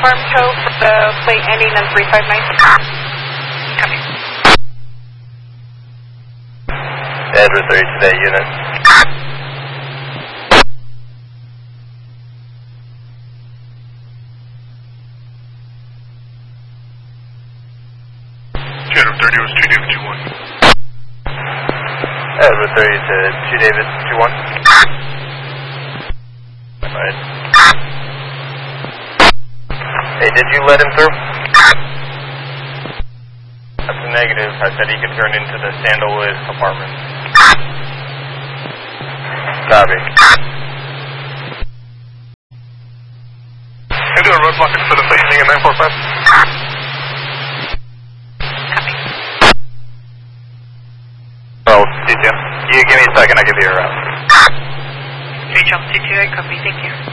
confirm tow for the plate ending in 359. Copy. Edward 30 today, unit. Edward 30 was 2 David 21. Edward 30 to 2 David 21. Alright. Hey, did you let him through? That's a negative. I said he could turn into the Sandalwood apartment. Copy. Can I do a roadblock instead of landing in 945? Oh, D2. You give me a second, I'll give you a route. 3 Jump 22, I copy, thank you.